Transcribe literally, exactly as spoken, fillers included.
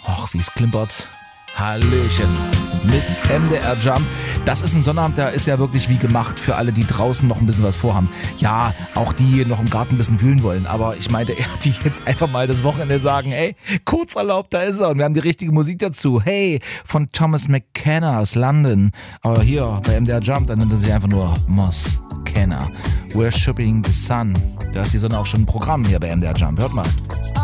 Och, wie es klimpert. Hallöchen mit M D R Jump. Das ist ein Sonnabend, der ist ja wirklich wie gemacht für alle, die draußen noch ein bisschen was vorhaben. Ja, auch die noch im Garten ein bisschen wühlen wollen. Aber ich meinte eher, die jetzt einfach mal das Wochenende sagen, ey, Kurzurlaub, da ist er. Und wir haben die richtige Musik dazu. Hey, von Thomas McKenna aus London. Aber hier bei M D R Jump, dann nennt er sich einfach nur Moss Kenner. Worshipping the Sun. Da ist die Sonne auch schon ein Programm hier bei M D R Jump. Hört mal.